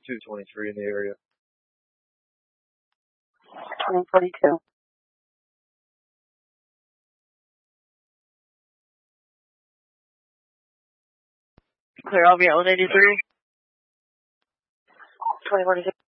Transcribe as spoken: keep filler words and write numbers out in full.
two twenty-three in the area. twenty forty-two. Clear L V at one eighty-three. twenty forty-six.